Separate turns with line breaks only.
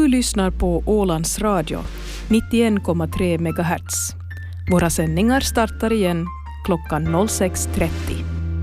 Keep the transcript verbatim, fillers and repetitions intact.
lyssnar på Ålands Radio, nittioen komma tre megahertz. Våra sändningar startar igen klockan noll sex trettio.